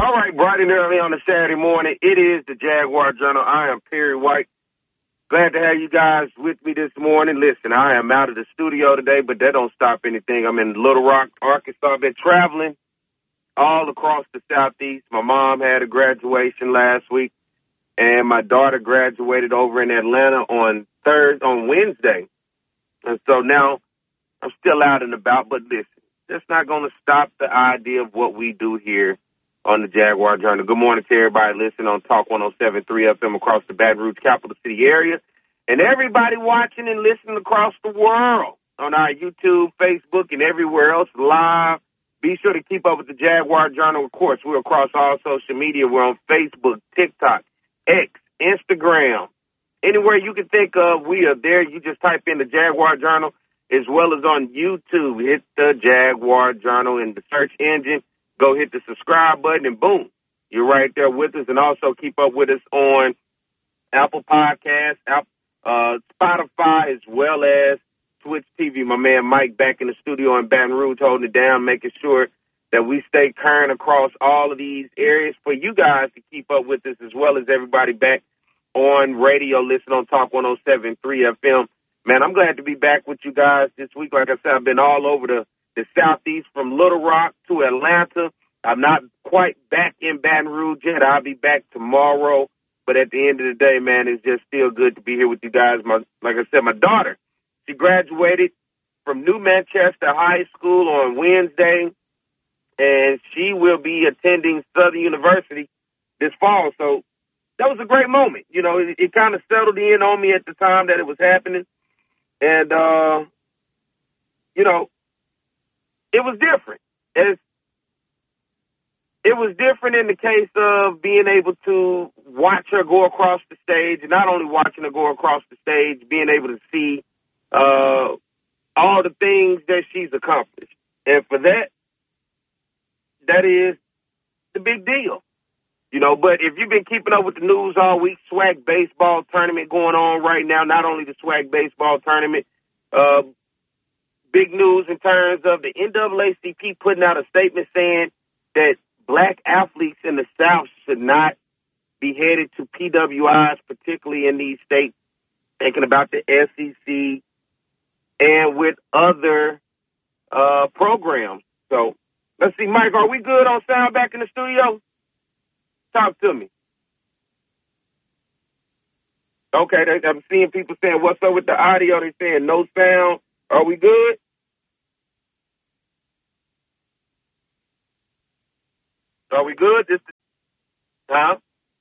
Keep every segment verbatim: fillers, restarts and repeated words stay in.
All right, bright and early on a Saturday morning, it is the Jaguar Journal. I am Perry White. Glad to have you guys with me this morning. Listen, I am out of the studio today, but that don't stop anything. I'm in Little Rock, Arkansas. I've been traveling all across the Southeast. My mom had a graduation last week, and my daughter graduated over in Atlanta on Thursday, on Wednesday. And so now I'm still out and about, but listen, that's not going to stop the idea of what we do here on the Jaguar Journal. Good morning to everybody listening on Talk one oh seven point three F M across the Baton Rouge capital city area, and everybody watching and listening across the world on our YouTube, Facebook, and everywhere else live. Be sure to keep up with the Jaguar Journal. Of course, we're across all social media. We're on Facebook, TikTok, X, Instagram. Anywhere you can think of, we are there. You just type in the Jaguar Journal, as well as on YouTube. Hit the Jaguar Journal in the search engine. Go hit the subscribe button, and boom, you're right there with us. And also keep up with us on Apple Podcasts, uh, Spotify, as well as Twitch T V. My man Mike back in the studio in Baton Rouge holding it down, making sure that we stay current across all of these areas for you guys to keep up with us, as well as everybody back on radio, listen on Talk one oh seven point three F M. Man, I'm glad to be back with you guys this week. Like I said, I've been all over the the Southeast, from Little Rock to Atlanta. I'm not quite back in Baton Rouge yet. I'll be back tomorrow. But at the end of the day, man, it's just still good to be here with you guys. My, like I said, my daughter, she graduated from New Manchester High School on Wednesday, and she will be attending Southern University this fall. So that was a great moment. You know, it, it kind of settled in on me at the time that it was happening. And, uh, you know, it was different. It's, it was different in the case of being able to watch her go across the stage, and not only watching her go across the stage, being able to see uh, all the things that she's accomplished. And for that, that is the big deal. You know, but if you've been keeping up with the news all week, SWAC baseball tournament going on right now, not only the SWAC baseball tournament, uh, big news in terms of the N double A C P putting out a statement saying that black athletes in the South should not be headed to P W Is, particularly in these states, thinking about the S E C and with other uh, programs. So let's see, Mike, are we good on sound back in the studio? Talk to me. Okay, I'm seeing people saying, what's up with the audio? They're saying no sound. Are we good? Are we good? This, huh?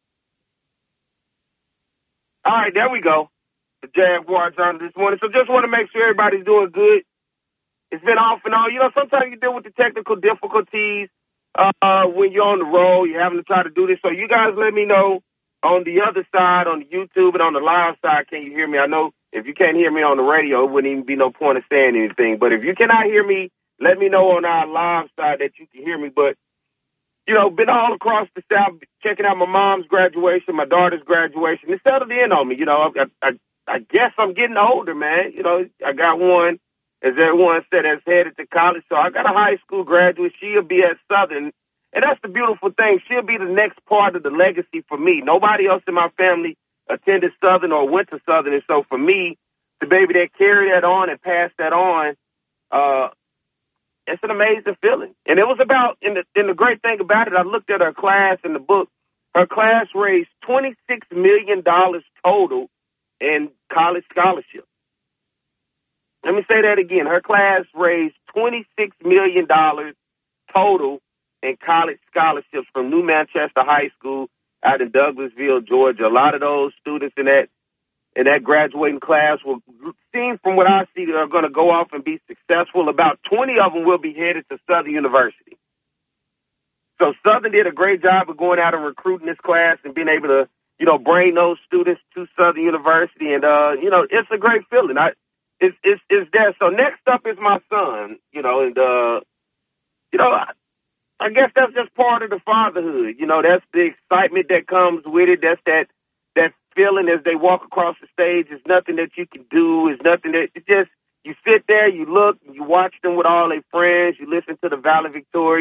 All right, there we go. The Jaguar Journal this morning. So just want to make sure everybody's doing good. It's been off and on. You know, sometimes you deal with the technical difficulties uh, when you're on the road. You're having to try to do this. So you guys let me know on the other side, on the YouTube and on the live side, can you hear me? I know if you can't hear me on the radio, it wouldn't even be no point of saying anything. But if you cannot hear me, let me know on our live side that you can hear me. But you know, been all across the South, checking out my mom's graduation, my daughter's graduation. It settled in on me. You know, I, I, I guess I'm getting older, man. You know, I got one, as everyone said, that's headed to college. So I got a high school graduate. She'll be at Southern. And that's the beautiful thing. She'll be the next part of the legacy for me. Nobody else in my family attended Southern or went to Southern. And so for me, to be able to carry that on and pass that on, uh, it's an amazing feeling. And it was about, and the, and the great thing about it, I looked at her class in the book. Her class raised twenty-six million dollars total in college scholarships. Let me say that again. Her class raised twenty-six million dollars total in college scholarships from New Manchester High School out in Douglasville, Georgia. A lot of those students in that in that graduating class will seem, from what I see, are going to go off and be successful. About twenty of them will be headed to Southern University. So Southern did a great job of going out and recruiting this class and being able to, you know, bring those students to Southern University. And, uh, you know, it's a great feeling. I, it's, it's, it's there. So next up is my son, you know, and, uh, you know, I, I guess that's just part of the fatherhood. You know, that's the excitement that comes with it. That's that, that feeling as they walk across the stage. It's nothing that you can do. It's nothing that, it's just, you sit there, you look, you watch them with all their friends, you listen to the valedictorian,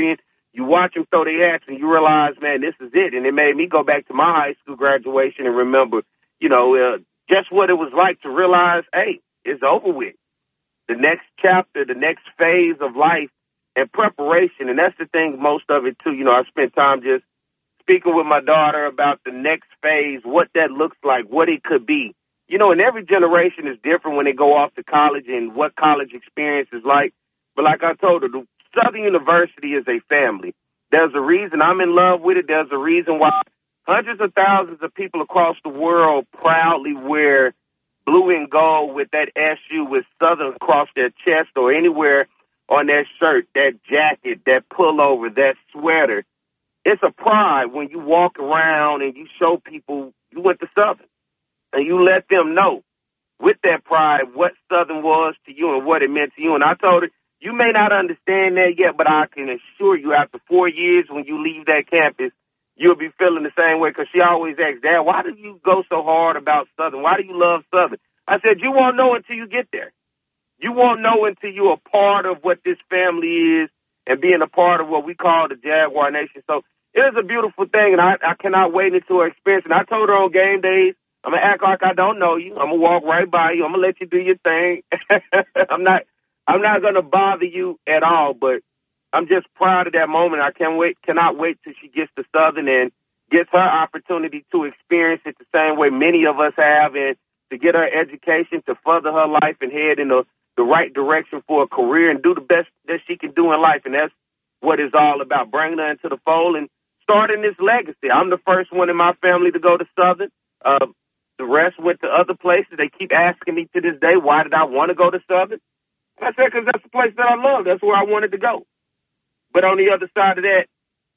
You watch them throw their hats and you realize, man, this is it. And it made me go back to my high school graduation and remember, you know, uh, just what it was like to realize, hey, it's over with. The next chapter, the next phase of life and preparation. And that's the thing, most of it, too. You know, I spent time just speaking with my daughter about the next phase, what that looks like, what it could be. You know, and every generation is different when they go off to college and what college experience is like. But like I told her, the Southern University is a family. There's a reason I'm in love with it. There's a reason why hundreds of thousands of people across the world proudly wear blue and gold with that S U with Southern across their chest or anywhere on their shirt, that jacket, that pullover, that sweater. It's a pride when you walk around and you show people you went to Southern. And you let them know with that pride what Southern was to you and what it meant to you. And I told her, you may not understand that yet, but I can assure you after four years when you leave that campus, you'll be feeling the same way. Because she always asks, Dad, why do you go so hard about Southern? Why do you love Southern? I said, you won't know until you get there. You won't know until you're a part of what this family is and being a part of what we call the Jaguar Nation. So it is a beautiful thing, and I, I cannot wait until her experience. And I told her on game days, I'm going to act like I don't know you. I'm going to walk right by you. I'm going to let you do your thing. I'm not I'm not going to bother you at all, but I'm just proud of that moment. I can't wait, cannot wait till she gets to Southern and gets her opportunity to experience it the same way many of us have, and to get her education, to further her life and head in the, the right direction for a career and do the best that she can do in life. And that's what it's all about, bringing her into the fold and starting this legacy. I'm the first one in my family to go to Southern. Uh, The rest went to other places. They keep asking me to this day, why did I want to go to Southern? I said, because that's the place that I love. That's where I wanted to go. But on the other side of that,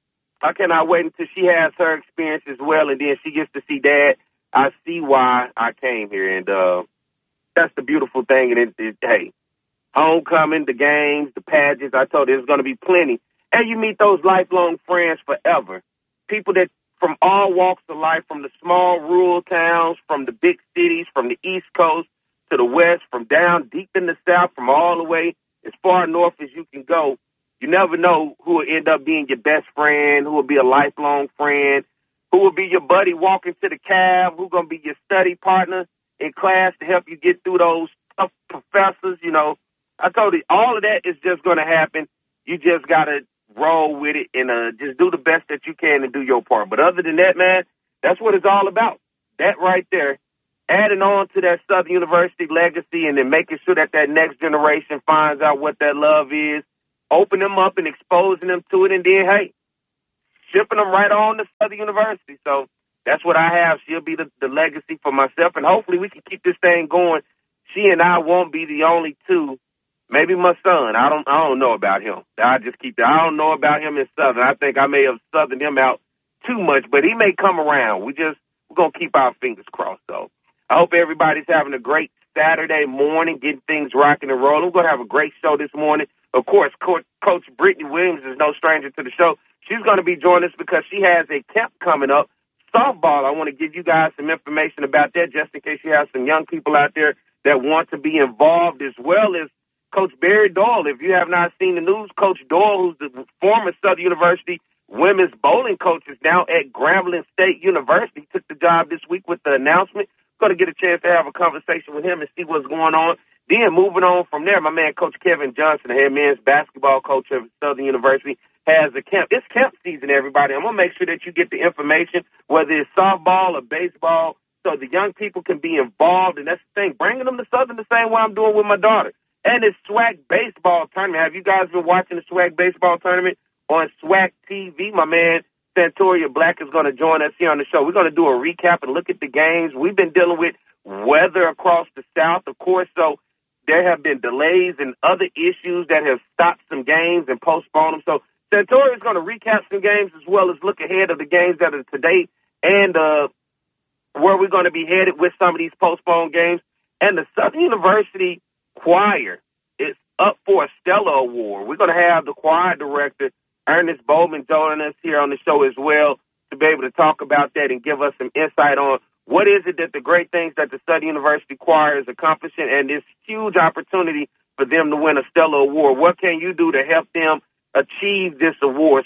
I cannot wait until she has her experience as well, and then she gets to see Dad. I see why I came here, and uh, that's the beautiful thing. And it, it, hey, homecoming, the games, the pageants, I told you there's going to be plenty. And you meet those lifelong friends forever, people that from all walks of life, from the small rural towns, from the big cities, from the East Coast to the West, from down deep in the South, from all the way as far north as you can go. You never know who will end up being your best friend, who will be a lifelong friend, who will be your buddy walking to the cab, who's going to be your study partner in class to help you get through those tough professors. You know, I told you, all of that is just going to happen. You just got to roll with it and uh, just do the best that you can and do your part. But other than that, man, that's what it's all about. That right there, adding on to that Southern University legacy and then making sure that that next generation finds out what that love is, open them up and exposing them to it, and then, hey, shipping them right on to Southern University. So that's what I have. She'll be the, the legacy for myself, and hopefully we can keep this thing going. She and I won't be the only two. Maybe my son. I don't. I don't know about him. I just keep. I don't know about him in Southern. I think I may have Southerned him out too much, but he may come around. We just we're gonna keep our fingers crossed. So I hope everybody's having a great Saturday morning, getting things rocking and rolling. We're gonna have a great show this morning. Of course, Coach, Coach Brittany Williams is no stranger to the show. She's going to be joining us because she has a camp coming up, softball. I want to give you guys some information about that just in case you have some young people out there that want to be involved, as well as Coach Barry Doyle. If you have not seen the news, Coach Doyle, who's the former Southern University women's bowling coach, is now at Grambling State University. He took the job this week with the announcement. Going to get a chance to have a conversation with him and see what's going on. Then moving on from there, my man, Coach Kevin Johnson, the head men's basketball coach of Southern University, has a camp. It's camp season, everybody. I'm going to make sure that you get the information, whether it's softball or baseball, so the young people can be involved. And that's the thing, bringing them to Southern the same way I'm doing with my daughter. And it's SWAC baseball tournament. Have you guys been watching the SWAC baseball tournament on SWAC T V? My man, Santoria Black, is going to join us here on the show. We're going to do a recap and look at the games. We've been dealing with weather across the South, of course, so there have been delays and other issues that have stopped some games and postponed them. So Santoria is going to recap some games as well as look ahead of the games that are today and uh, where we're going to be headed with some of these postponed games. And the Southern University choir is up for a Stellar Award. We're going to have the choir director, Ernest Bowman, joining us here on the show as well to be able to talk about that and give us some insight on what is it that the great things that the Southern University choir is accomplishing, and this huge opportunity for them to win a Stellar Award. What can you do to help them achieve this award? So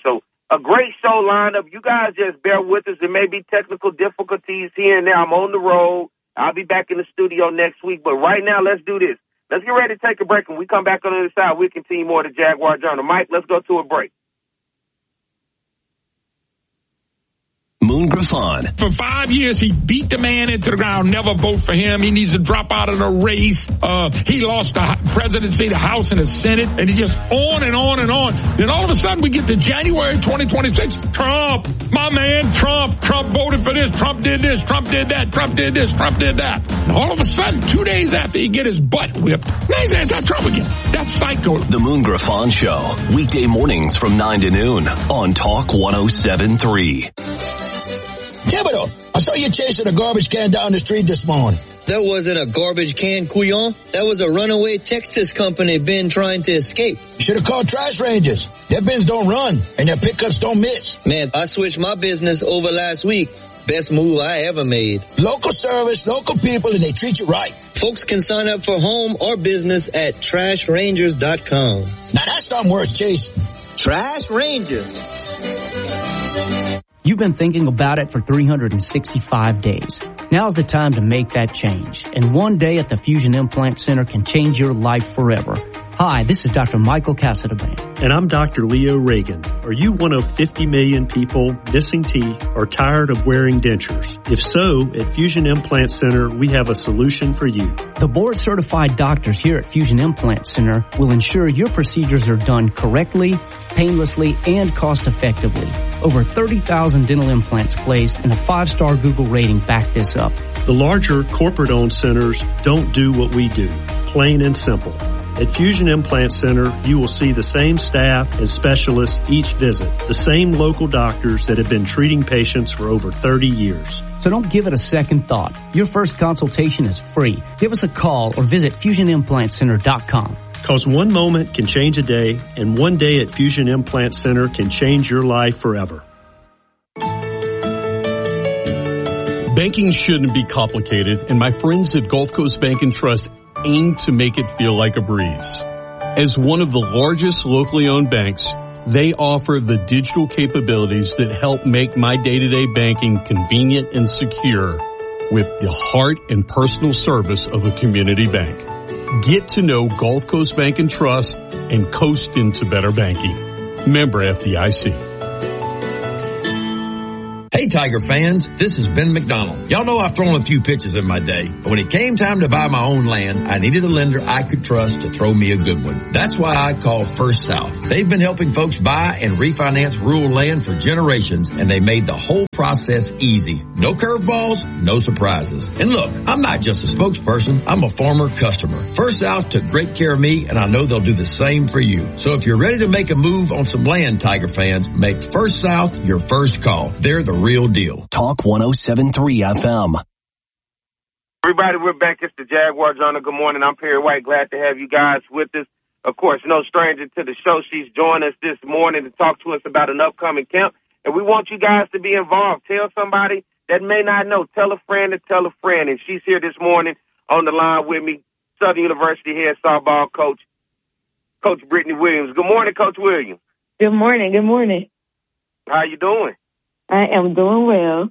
A great show lineup. You guys just bear with us. There may be technical difficulties here and there. I'm on the road. I'll be back in the studio next week. But right now, let's do this. Let's get ready to take a break. When we come back on the other side, we'll continue more of the Jaguar Journal. Mike, let's go to a break. Moon Griffon. For five years, he beat the man into the ground. Never vote for him. He needs to drop out of the race. Uh, he lost the presidency, the House, and the Senate. And he just on and on and on. Then all of a sudden, we get to January twenty twenty-six. Trump, my man, Trump. Trump voted for this. Trump did this. Trump did that. Trump did this. Trump did that. And all of a sudden, two days after he get his butt whipped, now he's anti-Trump again. That's psycho. The Moon Griffon Show. Weekday mornings from nine to noon on Talk one oh seven point three. Thibodeau, I saw you chasing a garbage can down the street this morning. That wasn't a garbage can, Couillon. That was a runaway Texas company bin trying to escape. You should have called Trash Rangers. Their bins don't run, and their pickups don't miss. Man, I switched my business over last week. Best move I ever made. Local service, local people, and they treat you right. Folks can sign up for home or business at trash rangers dot com. Now that's something worth chasing. Trash Rangers. You've been thinking about it for three hundred sixty-five days. Now's the time to make that change. And one day at the Fusion Implant Center can change your life forever. Hi, this is Doctor Michael Casadabane. And I'm Doctor Leo Reagan. Are you one of fifty million people missing teeth or tired of wearing dentures? If so, at Fusion Implant Center, we have a solution for you. The board-certified doctors here at Fusion Implant Center will ensure your procedures are done correctly, painlessly, and cost-effectively. Over thirty thousand dental implants placed, and a five-star Google rating back this up. The larger corporate-owned centers don't do what we do, plain and simple. At Fusion Implant Center, you will see the same staff and specialists each visit, the same local doctors that have been treating patients for over thirty years. So don't give it a second thought. Your first consultation is free. Give us a call or visit fusion implant center dot com. Because one moment can change a day, and one day at Fusion Implant Center can change your life forever. Banking shouldn't be complicated, and my friends at Gulf Coast Bank and Trust aim to make it feel like a breeze. As one of the largest locally owned banks, they offer the digital capabilities that help make my day-to-day banking convenient and secure with the heart and personal service of a community bank. Get to know Gulf Coast Bank and Trust and coast into better banking. Member F D I C. Hey, Tiger fans, this is Ben McDonald. Y'all know I've thrown a few pitches in my day, but when it came time to buy my own land, I needed a lender I could trust to throw me a good one. That's why I called First South. They've been helping folks buy and refinance rural land for generations, and they made the whole process easy. No curveballs, no surprises. And look, I'm not just a spokesperson, I'm a former customer. First South took great care of me, and I know they'll do the same for you. So if you're ready to make a move on some land, Tiger fans, make First South your first call. They're the real deal. Talk one oh seven point three F M. Everybody, we're back. It's the Jaguar Journal. Good morning. I'm Perry White. Glad to have you guys with us. Of course, no stranger to the show. She's joined us this morning to talk to us about an upcoming camp. And we want you guys to be involved. Tell somebody that may not know. Tell a friend to tell a friend. And she's here this morning on the line with me, Southern University head softball coach, Coach Brittany Williams. Good morning, Coach Williams. Good morning. Good morning. How you doing? I am doing well.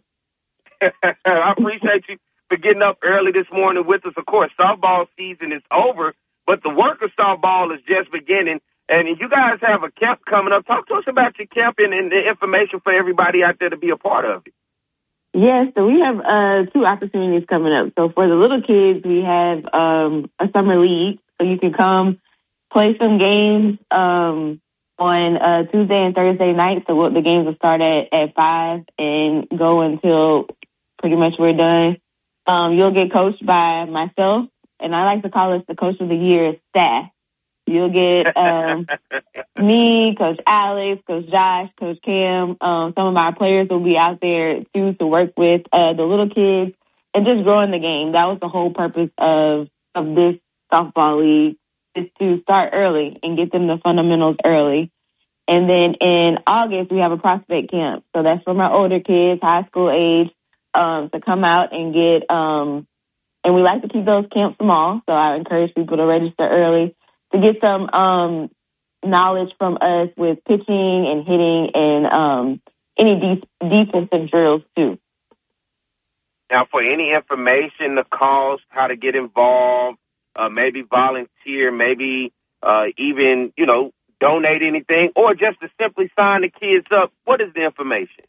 I appreciate you for getting up early this morning with us. Of course, softball season is over, but the work of softball is just beginning. And you guys have a camp coming up. Talk to us about your camp and, and the information for everybody out there to be a part of it. Yes, so we have uh, two opportunities coming up. So for the little kids, we have um, a summer league. So you can come play some games um, on uh, Tuesday and Thursday nights. So the games will start at, at five and go until pretty much we're done. Um, you'll get coached by myself, and I like to call us the Coach of the Year staff. You'll get um, me, Coach Alex, Coach Josh, Coach Cam. Um, some of my players will be out there, too, to work with uh, the little kids and just growing the game. That was the whole purpose of, of this softball league, is to start early and get them the fundamentals early. And then in August, we have a prospect camp. So that's for my older kids, high school age, um, to come out and get um, – and we like to keep those camps small, so I encourage people to register early to get some um, knowledge from us with pitching and hitting and um, any de- defensive drills too. Now, for any information, the cost, how to get involved, uh, maybe volunteer, maybe uh, even, you know, donate anything, or just to simply sign the kids up, what is the information?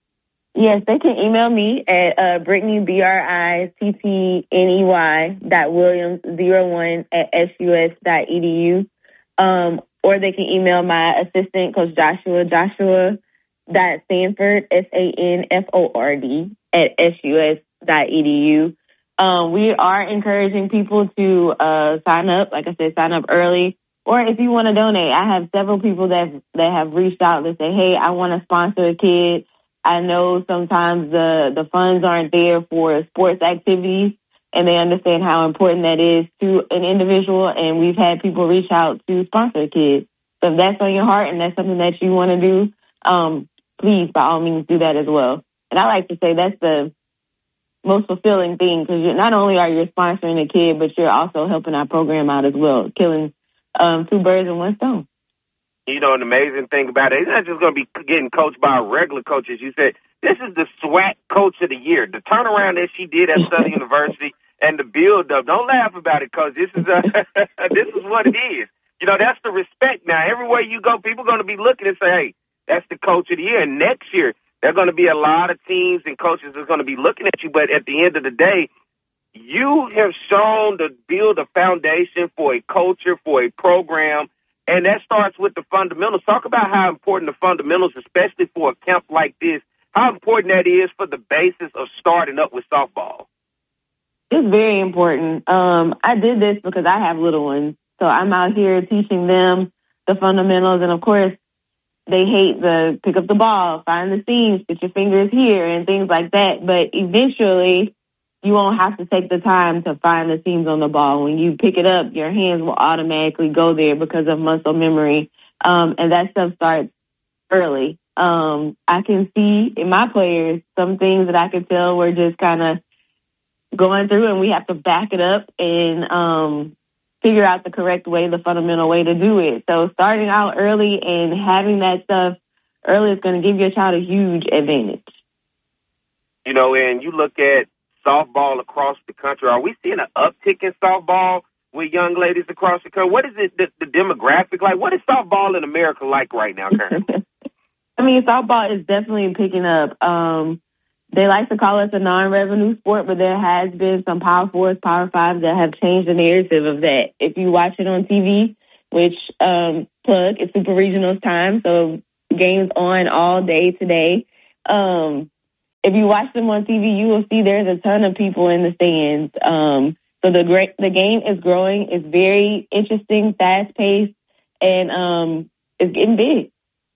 Yes, they can email me at uh, Brittany, B R I T T N E Y dot Williams zero one at S U S dot E D U. Um, or they can email my assistant, Coach Joshua, Joshua dot Sanford, S A N F O R D, at S U S dot E D U. Um, we are encouraging people to uh, sign up. Like I said, sign up early. Or if you want to donate, I have several people that that have reached out and say, hey, I want to sponsor a kid. I know sometimes the, the funds aren't there for sports activities, and they understand how important that is to an individual, and we've had people reach out to sponsor kids. So if that's on your heart and that's something that you want to do, um, please, by all means, do that as well. And I like to say that's the most fulfilling thing, because you're, not only are you sponsoring a kid, but you're also helping our program out as well, killing um, two birds with one stone. You know, an amazing thing about it, he's not just going to be getting coached by regular coaches. You said, this is the SWAC Coach of the Year. The turnaround that she did at Southern University and the build-up. Don't laugh about it, because this is a, this is what it is. You know, that's the respect now. Everywhere you go, people are going to be looking and say, hey, that's the Coach of the Year. And next year, there are going to be a lot of teams and coaches that's going to be looking at you. But at the end of the day, you have shown to build a foundation for a culture, for a program. And that starts with the fundamentals. Talk about how important the fundamentals, especially for a camp like this, how important that is for the basis of starting up with softball. It's very important. Um, I did this because I have little ones. So I'm out here teaching them the fundamentals. And, of course, they hate the pick up the ball, find the seams, put your fingers here, and things like that. But eventually, you won't have to take the time to find the seams on the ball. When you pick it up, your hands will automatically go there because of muscle memory. Um, and that stuff starts early. Um, I can see in my players some things that I could tell were just kind of going through, and we have to back it up and um, figure out the correct way, the fundamental way to do it. So starting out early and having that stuff early is going to give your child a huge advantage. You know, and you look at softball across the country. Are we seeing an uptick in softball with young ladies across the country? What is it, the, the demographic like? What is softball in America like right now currently? I mean, softball is definitely picking up. Um, they like to call us a non-revenue sport, but there has been some Power Fours, Power Fives that have changed the narrative of that. If you watch it on T V, which, um, plug, it's Super Regionals time, so games on all day today. Um, If you watch them on T V, you will see there's a ton of people in the stands. Um, so the great, the game is growing. It's very interesting, fast-paced, and um, it's getting big.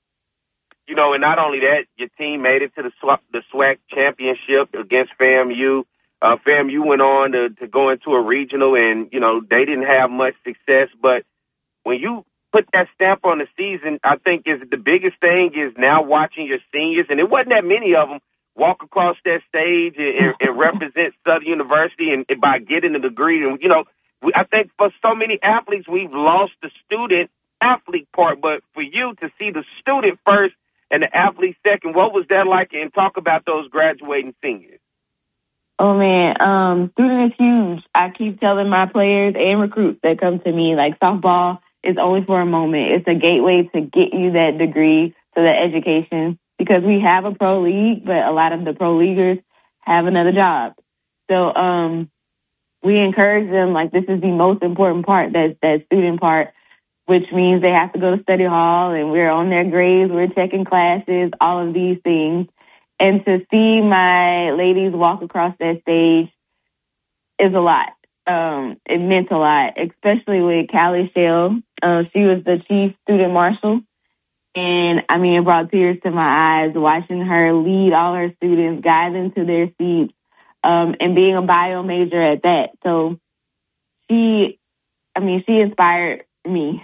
You know, and not only that, your team made it to the SWAC, the SWAC championship against FAMU. Uh, FAMU went on to, to go into a regional, and, you know, they didn't have much success. But when you put that stamp on the season, I think is the biggest thing is now watching your seniors, and it wasn't that many of them, walk across that stage and, and represent Southern University and, and by getting a degree. And, you know, we, I think for so many athletes, we've lost the student-athlete part. But for you to see the student first and the athlete second, what was that like? And talk about those graduating seniors. Oh, man, um, student is huge. I keep telling my players and recruits that come to me, like, softball is only for a moment. It's a gateway to get you that degree, to that education, because we have a pro league, but a lot of the pro leaguers have another job. So um, we encourage them, like, this is the most important part, that, that student part, which means they have to go to study hall, and we're on their grades, we're checking classes, all of these things. And to see my ladies walk across that stage is a lot. Um, it meant a lot, especially with Callie Shell. Uh, she was the chief student marshal. And, I mean, it brought tears to my eyes watching her lead all her students, guide them to their seats, um, and being a bio major at that. So she, I mean, she inspired me.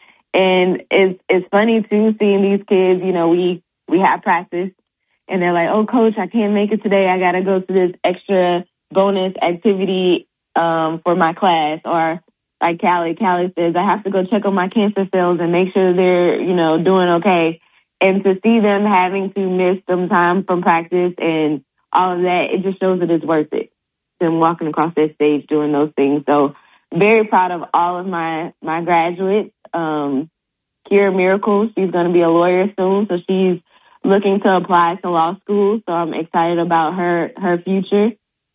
And it's it's funny, too, seeing these kids, you know, we, we have practice. And they're like, oh, coach, I can't make it today. I got to go to this extra bonus activity um, for my class. Or like Callie. Callie says, I have to go check on my cancer cells and make sure they're, you know, doing okay. And to see them having to miss some time from practice and all of that, it just shows that it's worth it. Them walking across that stage doing those things. So very proud of all of my, my graduates. Um, Kira Miracle, she's going to be a lawyer soon, so she's looking to apply to law school. So I'm excited about her, her future.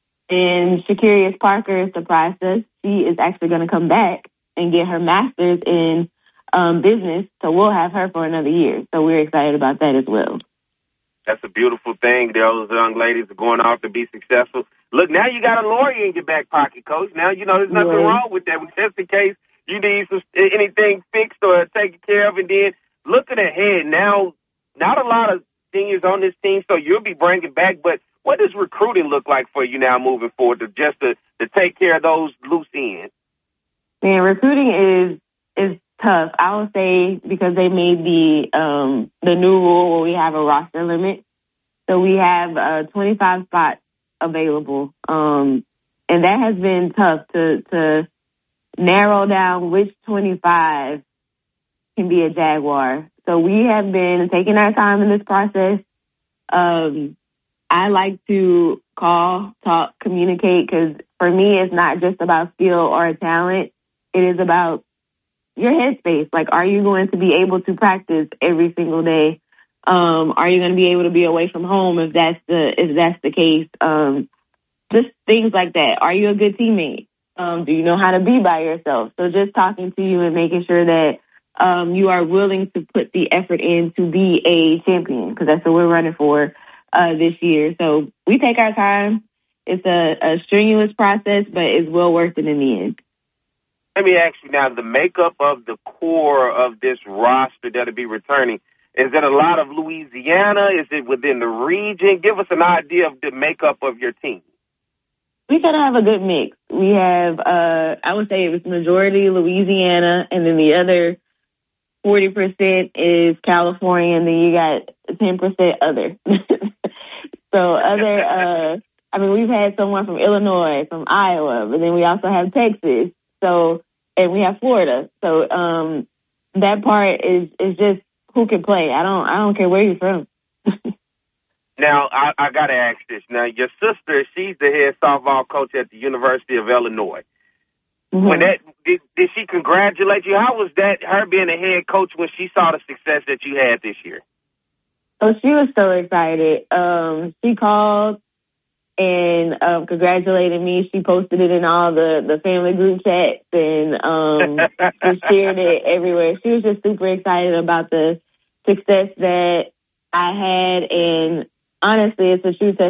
And Shakirius Parker surprised us. She is actually going to come back and get her master's in um, business. So we'll have her for another year. So we're excited about that as well. That's a beautiful thing. Those young ladies are going off to be successful. Look, now you got a lawyer in your back pocket, Coach. Now, you know, there's nothing yeah. wrong with that. Just in case you need some, anything fixed or taken care of. And then looking ahead, now, not a lot of seniors on this team, so you'll be bringing back. But what does recruiting look like for you now moving forward to just to, to take care of those loose ends? Man, recruiting is is tough. I would say because they made the um, the new rule where we have a roster limit. So we have uh, twenty-five spots available. Um, and that has been tough to, to narrow down which twenty-five can be a Jaguar. So we have been taking our time in this process. Um, I like to call, talk, communicate, because for me, it's not just about skill or talent. It is about your headspace. Like, are you going to be able to practice every single day? Um, are you going to be able to be away from home if that's the if that's the case? Um, just things like that. Are you a good teammate? Um, do you know how to be by yourself? So just talking to you and making sure that um, you are willing to put the effort in to be a champion, because that's what we're running for uh, this year. So we take our time. It's a, a strenuous process, but it's well worth it in the end. Let me ask you now, the makeup of the core of this roster that'll be returning, is it a lot of Louisiana? Is it within the region? Give us an idea of the makeup of your team. We kind of have a good mix. We have, uh, I would say it was majority Louisiana, and then the other forty percent is California, and then you got ten percent other. So other, uh, I mean, we've had someone from Illinois, from Iowa, but then we also have Texas. So, and we have Florida. So, um, that part is, is just who can play. I don't, I don't care where you're from. Now, I, I got to ask this. Now, your sister, she's the head softball coach at the University of Illinois. Mm-hmm. When that, did, did she congratulate you? How was that, her being a head coach, when she saw the success that you had this year? Oh, she was so excited. Um, she called and um, congratulated me. She posted it in all the, the family group chats and um, she shared it everywhere. She was just super excited about the success that I had, and honestly, it's a true testament